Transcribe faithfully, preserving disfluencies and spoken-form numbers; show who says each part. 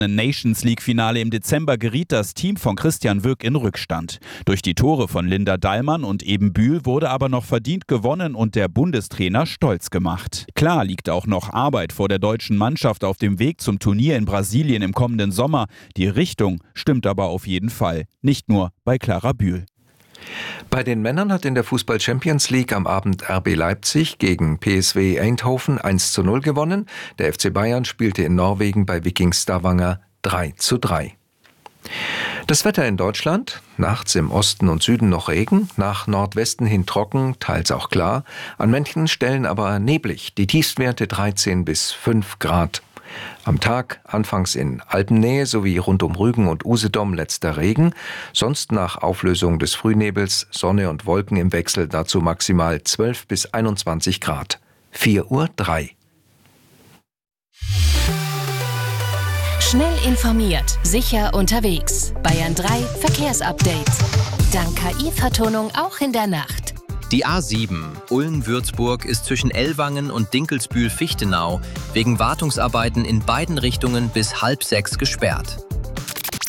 Speaker 1: Nations-League-Finale im Dezember geriet das Team von Christian Wöck in Rückstand. Durch die Tore von Linda Dallmann und Eben Bühl wurde aber noch verdient gewonnen und der Bundestrainer stolz gemacht. Klar liegt auch noch Arbeit vor der deutschen Mannschaft auf dem Weg zum Turnier in Brasilien im kommenden Sommer. Die Richtung stimmt aber auf jeden Fall, nicht nur bei Clara Bühl.
Speaker 2: Bei den Männern hat in der Fußball-Champions League am Abend R B Leipzig gegen P S V Eindhoven eins zu null gewonnen. Der F C Bayern spielte in Norwegen bei Viking Stavanger drei zu drei. Das Wetter in Deutschland: nachts im Osten und Süden noch Regen, nach Nordwesten hin trocken, teils auch klar, an manchen Stellen aber neblig, die Tiefstwerte dreizehn bis fünf Grad. Am Tag anfangs in Alpennähe sowie rund um Rügen und Usedom letzter Regen, sonst nach Auflösung des Frühnebels Sonne und Wolken im Wechsel, dazu maximal zwölf bis einundzwanzig Grad. vier Uhr drei.
Speaker 3: Schnell informiert, sicher unterwegs. Bayern drei Verkehrsupdate. Dank K I-Vertonung auch in der Nacht.
Speaker 4: Die A sieben Ulm-Würzburg ist zwischen Ellwangen und Dinkelsbühl-Fichtenau wegen Wartungsarbeiten in beiden Richtungen bis halb sechs gesperrt.